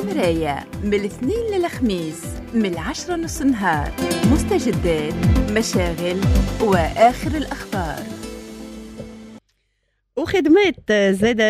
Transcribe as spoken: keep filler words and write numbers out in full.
مراية من الاثنين للخميس من العشرة نص نهار. مستجدات، مشاغل، وآخر الأخبار وخدمات زادة